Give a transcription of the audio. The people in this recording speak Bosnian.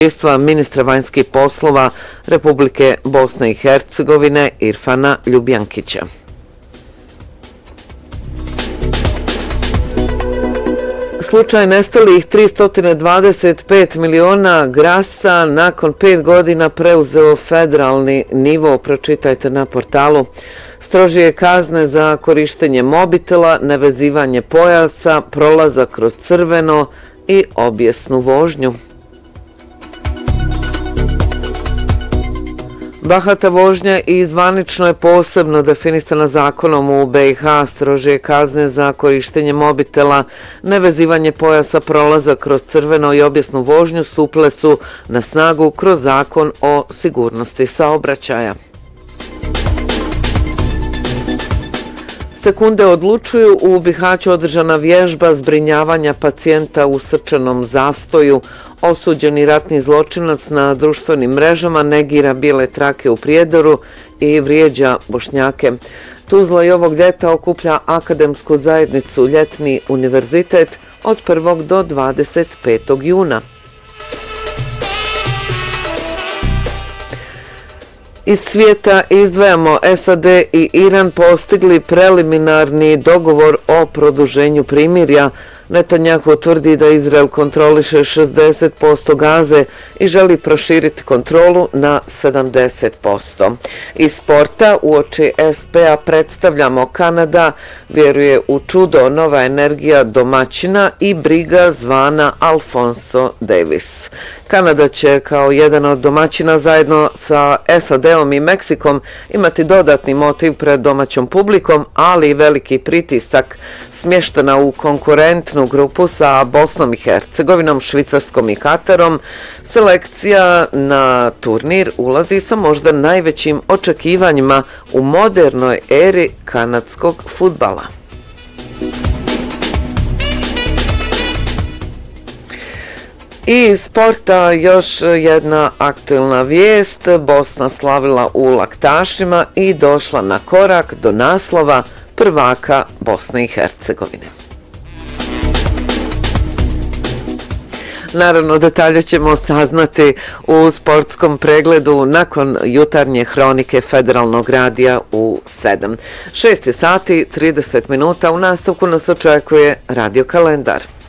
ministra vanjskih poslova Republike Bosne i Hercegovine Irfana Ljubjankića. Slučaj nestalih 325 miliona grasa nakon 5 godina preuzeo federalni nivo, pročitajte na portalu. Strožije kazne za korištenje mobitela, nevezivanje pojasa, prolazak kroz crveno i obijesnu vožnju. Bahata vožnja i zvanično je posebno definisana zakonom u BiH. Strožije kazne za korištenje mobitela, nevezivanje pojasa, prolazak kroz crveno i obijesnu vožnju stupile su na snagu kroz zakon o sigurnosti saobraćaja. Sekunde odlučuju. U Bihaću održana vježba zbrinjavanja pacijenta u srčanom zastoju. Osuđeni ratni zločinac na društvenim mrežama negira bijele trake u Prijedoru i vrijeđa Bošnjake. Tuzla i ovog ljeta okuplja akademsku zajednicu Ljetni univerzitet od 1. do 25. juna. Iz svijeta izdvajamo SAD i Iran postigli preliminarni dogovor o produženju primirja. Netanjahu tvrdi da Izrael kontroliše 60% Gaze i želi proširiti kontrolu na 70%. Iz sporta uoči SP-a predstavljamo Kanada, vjeruje u čudo, nova energija domaćina i briga zvana Alfonso Davis. Kanada će kao jedan od domaćina zajedno sa SAD-om i Meksikom imati dodatni motiv pred domaćom publikom, ali i veliki pritisak. Smještena u konkurentnu grupu sa Bosnom i Hercegovinom, Švicarskom i Katarom, selekcija na turnir ulazi sa možda najvećim očekivanjima u modernoj eri kanadskog fudbala. I iz sporta još jedna aktuelna vijest. Bosna slavila u laktašima i došla na korak do naslova prvaka Bosne i Hercegovine. Naravno, detalje ćemo saznati u sportskom pregledu nakon jutarnje hronike Federalnog radija u 7. 6 sati, 30 minuta. U nastavku nas očekuje Radio kalendar.